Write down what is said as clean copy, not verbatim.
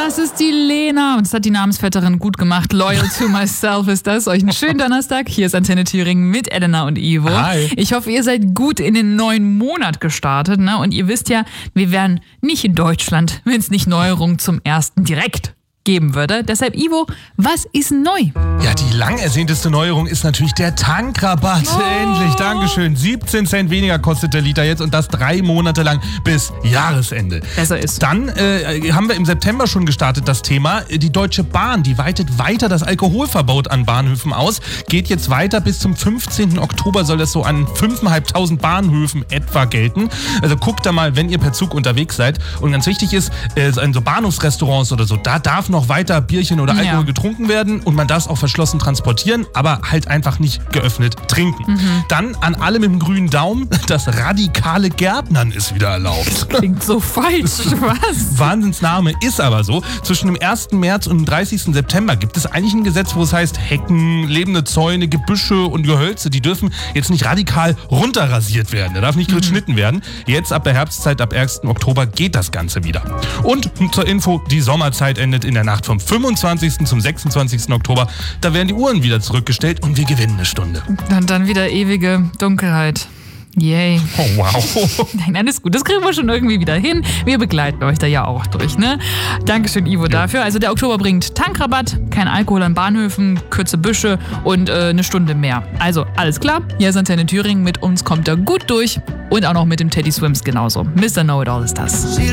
Das ist die Lena und das hat die Namensvetterin gut gemacht. Loyal to myself ist das. Euch einen schönen Donnerstag. Hier ist Antenne Thüringen mit Elena und Ivo. Hi. Ich hoffe, ihr seid gut in den neuen Monat gestartet. Ne? Und ihr wisst ja, wir wären nicht in Deutschland, wenn es nicht Neuerungen zum 1. direkt geben würde. Deshalb, Ivo, was ist neu? Ja, die lang ersehnteste Neuerung ist natürlich der Tankrabatt. Endlich, Dankeschön. 17 Cent weniger kostet der Liter jetzt und das 3 Monate lang bis Jahresende. Besser ist. Dann haben wir im September schon gestartet das Thema. Die Deutsche Bahn, die weitet weiter das Alkoholverbot an Bahnhöfen aus. Geht jetzt weiter bis zum 15. Oktober soll das so an 5.500 Bahnhöfen etwa gelten. Also guckt da mal, wenn ihr per Zug unterwegs seid. Und ganz wichtig ist, in so Bahnhofsrestaurants oder so, da darf noch weiter Bierchen oder Alkohol getrunken werden und man darf es auch verschlossen transportieren, aber halt einfach nicht geöffnet trinken. Dann an alle mit dem grünen Daumen, das radikale Gärtnern ist wieder erlaubt. Klingt so falsch, was? Wahnsinnsname, ist aber so. Zwischen dem 1. März und dem 30. September gibt es eigentlich ein Gesetz, wo es heißt, Hecken, lebende Zäune, Gebüsche und Gehölze, die dürfen jetzt nicht radikal runterrasiert werden. Da darf nicht geschnitten werden. Jetzt ab der Herbstzeit, ab 1. Oktober geht das Ganze wieder. Und zur Info, die Sommerzeit endet in der Nacht vom 25. zum 26. Oktober. Da werden die Uhren wieder zurückgestellt und wir gewinnen eine Stunde. Dann wieder ewige Dunkelheit. Yay. Oh, wow. Nein, alles gut. Das kriegen wir schon irgendwie wieder hin. Wir begleiten euch da ja auch durch, ne? Dankeschön, Ivo, dafür. Also der Oktober bringt Tankrabatt, kein Alkohol an Bahnhöfen, kürze Büsche und eine Stunde mehr. Also, alles klar. Hier ist Antenne Thüringen. Mit uns kommt er gut durch. Und auch noch mit dem Teddy Swims genauso. Mr. Know-It-All ist das.